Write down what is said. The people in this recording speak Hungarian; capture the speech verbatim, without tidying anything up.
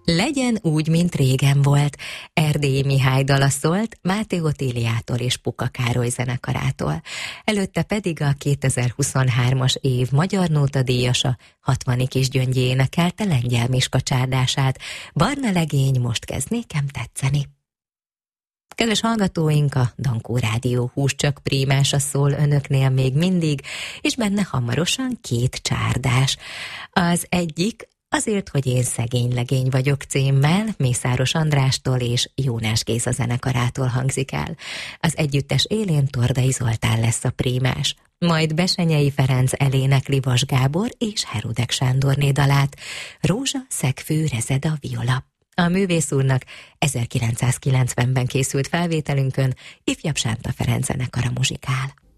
Legyen úgy, mint régen volt. Erdélyi Mihály dala szólt Máté Otíliától és Puka Károly zenekarától. Előtte pedig a kétezer-huszonhármas év Magyar Nóta díjasa Hatvani Kisgyöngyi énekelte Lengyel Miska csárdását. Barna legény, most kezd nékem tetszeni. Kedves hallgatóink, a Dankó Rádió húscsak prímása szól önöknél még mindig, és benne hamarosan két csárdás. Az egyik Azért, hogy én szegény legény vagyok címmel Mészáros Andrástól és Jónás Géza zenekarától hangzik el. Az együttes élén Tordai Zoltán lesz a prímás. Majd Besenyei Ferenc elénekli Vas Gábor és Herudek Sándorné dalát. Rózsa, szegfű, rezed a viola. A művész úrnak ezerkilencszázkilencvenben készült felvételünkön ifjabb Sánta Ferenc zenekara muzsikál.